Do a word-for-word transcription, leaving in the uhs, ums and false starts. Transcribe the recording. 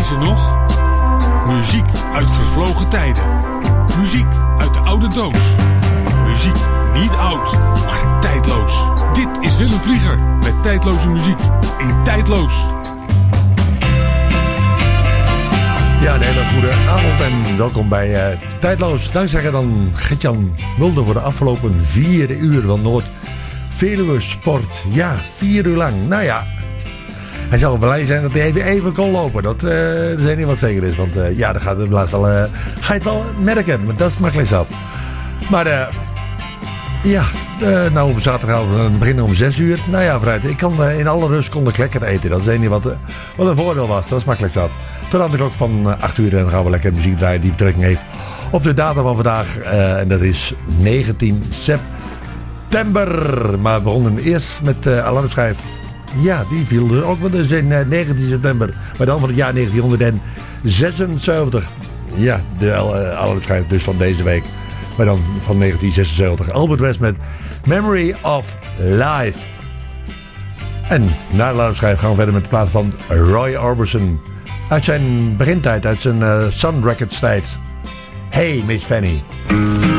ze nog? Muziek uit vervlogen tijden. Muziek uit de oude doos. Muziek niet oud, maar tijdloos. Dit is Willem Vlieger met tijdloze muziek in Tijdloos. Ja, een hele goede avond en welkom bij uh, Tijdloos. Dankzij dan Gert-Jan Mulder voor de afgelopen vier uur van Noord Veluwe Sport. Ja, vier uur lang. Nou ja, hij zal blij zijn dat hij even, even kon lopen. Dat uh, is niet wat zeker is. Want uh, ja, dan gaat het wel, uh, ga je het wel merken. Maar dat is makkelijk zo. Maar uh, ja, uh, nou op zaterdagavond we beginnen om zes uur. Nou ja, vooruit. Ik kan uh, in alle rust kon ik lekker eten. Dat is één ding wat, uh, wat een voordeel was. Dat is makkelijk zat. Tot aan de klok van uh, acht uur en dan gaan we lekker muziek draaien die betrekking heeft op de datum van vandaag. Uh, en dat is negentien september. Maar we begonnen eerst met uh, alarmschijf. Ja, die viel dus ook wel dus in uh, negentien september. Maar dan van het jaar negentienhonderdzesenzeventig. Ja, de uh, alarmschijf dus van deze week. Maar dan van negentien zesenzeventig. Albert West met Memory of Life. En na de alarmschijf gaan we verder met de plaat van Roy Orbison. Uit zijn begintijd, uit zijn uh, Sun Records tijd. Hey, Miss Fanny.